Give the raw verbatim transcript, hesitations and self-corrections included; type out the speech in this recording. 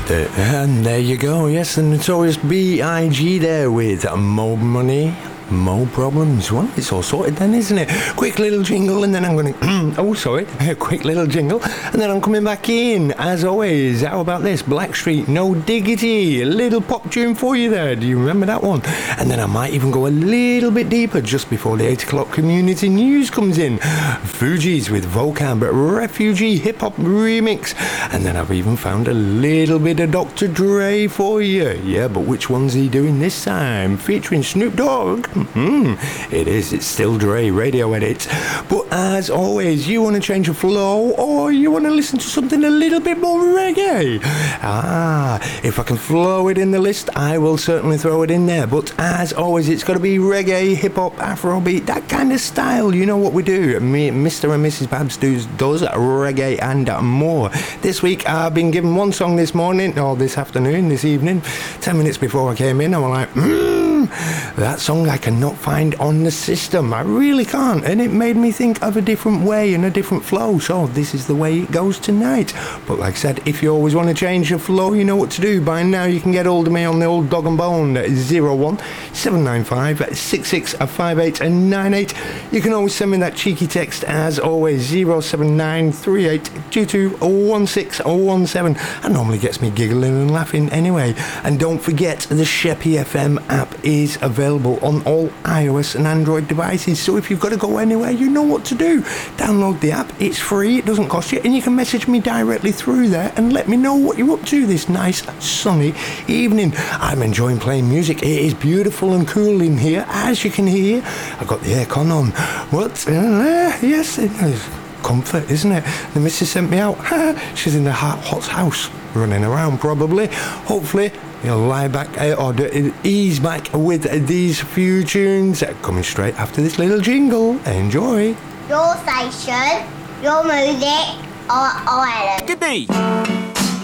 The, and there you go, yes, the Notorious B I G there with More Money, More Problems. Well, it's all sorted then, isn't it? Quick little jingle and then I'm going to... oh, sorry. Quick little jingle and then I'm coming back in, as always. How about this? Blackstreet, No Diggity. A little pop tune for you there. Do you remember that one? And then I might even go a little bit deeper just before the eight o'clock community news comes in. Fugees with Vocab Refugee Hip Hop Remix. And then I've even found a little bit of Doctor Dre for you. Yeah, but which one's he doing this time? Featuring Snoop Dogg. Mm-hmm. It is, it's still Dre radio edit. But as always, you want to change your flow or you want to listen to something a little bit more reggae? Ah, if I can flow it in the list, I will certainly throw it in there. But as always, it's got to be reggae, hip-hop, Afrobeat, that kind of style. You know what we do. Me, Mister and Missus Babs does, does reggae and more. This week, I've been given one song this morning, or this afternoon, this evening, ten minutes before I came in. I was like, hmm, that song I cannot find on the system. I really can't. And it made me think of a different way and a different flow. So this is the way it goes tonight. But like I said, if you always want to change your flow, you know what to do. By now, you can get hold of me on the old dog and bone zero one seven nine five six six five eight nine eight. You can always send me that cheeky text as always, zero seven nine three eight two two one six one seven. That normally gets me giggling and laughing anyway. And don't forget, the Sheppy F M app is available on all iOS and Android devices. So if you've got to go anywhere, you know what to do. Download the app, it's free, it doesn't cost you, and you can message me directly through there and let me know what you're up to this nice sunny evening. I'm enjoying playing music. It is beautiful and cool in here, as you can hear. I've got the aircon on. What? Uh, yes, it is comfort, isn't it? The missus sent me out. She's in the hot, hot house, running around probably. Hopefully you'll lie back uh, or do, ease back with these few tunes coming straight after this little jingle. Enjoy. Your station, your music, our island. Good day.